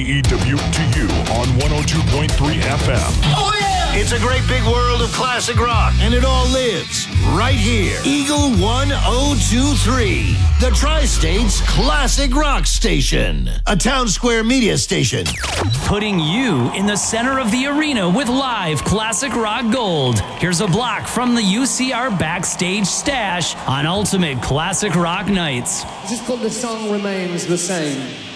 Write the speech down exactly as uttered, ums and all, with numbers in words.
E W to you on one oh two point three F M. Oh, yeah! It's a great big world of classic rock, and it all lives right here. Eagle one oh two three, the Tri-States Classic Rock Station, a Town Square media station. Putting you in the center of the arena with live classic rock gold. Here's a block from the U C R backstage stash on Ultimate Classic Rock Nights. This is called The Song Remains the Same.